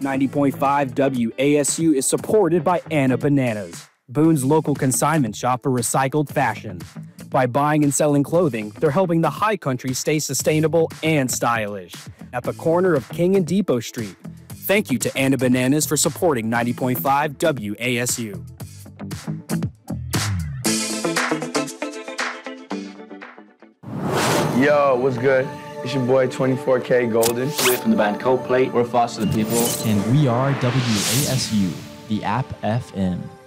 90.5 WASU is supported by Anna Bananas, Boone's local consignment shop for recycled fashion. By buying and selling clothing, they're helping the high country stay sustainable and stylish. At the corner of King and Depot Street. Thank you to Anna Bananas for supporting 90.5 WASU. Yo, what's good? It's your boy 24K Golden. We're from the band Coldplay. We're Foster the People. And we are WASU, the App FM.